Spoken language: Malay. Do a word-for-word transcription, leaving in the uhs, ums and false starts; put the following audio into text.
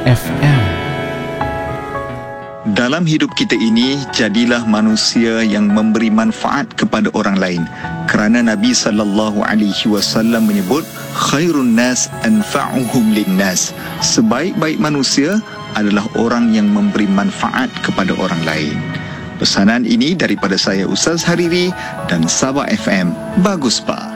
F M. Dalam hidup kita ini, jadilah manusia yang memberi manfaat kepada orang lain. Kerana Nabi sallallahu alaihi wasallam menyebut, khairun nas anfa'uhum linnas. Sebaik-baik manusia adalah orang yang memberi manfaat kepada orang lain. Pesanan ini daripada saya Ustaz Hariri dan Sabah F M. Bagus Pak.